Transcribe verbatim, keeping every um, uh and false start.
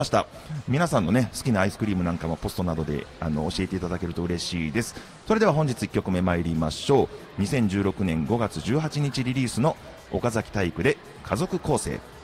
ました。皆さんのね好きなアイスクリームなんかもポストなどであの教えていただけると嬉しいです。それでは本日いっきょくめ参りましょう。にせんじゅうろくねんごがつじゅうはちにちリリースの岡崎体育で家族構成。